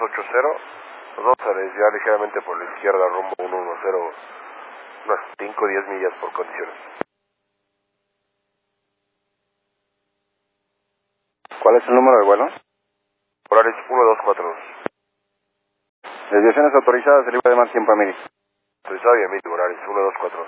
280. Nos vamos a desviar ligeramente por la izquierda rumbo 110, unas 5 o 10 millas por condiciones. ¿Cuál es el número de vuelo? Polaris 1242. Desviaciones autorizadas, el de más tiempo a Miri. Autorizado y emite Polaris 1242.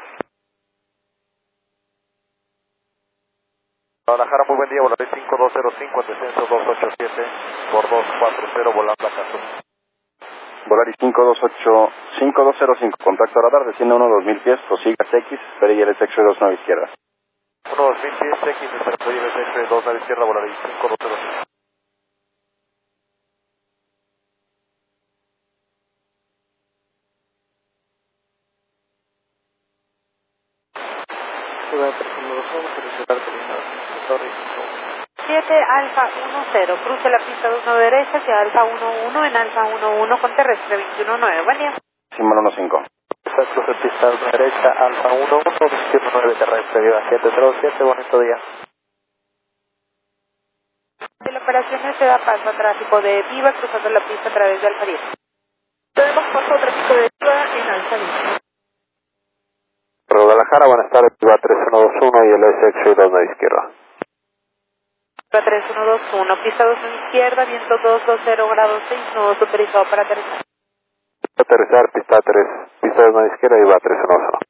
Guadalajara, muy buen día, Volaris 5205, en descenso 287 por 240, volando a Caso. Volaris 5205, contacto radar, desciende 1-2000 pies, prosiga TX, espere y el X-Ray 29 izquierda. 1-2000 pies, X, descenso y el X-Ray 2 a la izquierda, Volaris 5205. Ciudad 7 Alfa 10, cruce la pista 29 derecha hacia Alfa 11 en Alfa 11 con terrestre 219. Buen día. Símbolo 15. Cruce pista 1 derecha Alfa 11, 219 terrestre, viva 707, bonito día. De la operación se da paso a tráfico de Viva cruzando la pista a través de Alfa 10. Tenemos paso a tráfico de Viva en Alfa 10. Guadalajara, buenas tardes, Viva 3121 y el SX 29 izquierda. 3121, pista 2 izquierda, viento 220 grados 6, nudo autorizado para aterrizar. Aterrizar, pista 2 izquierda y va 3121.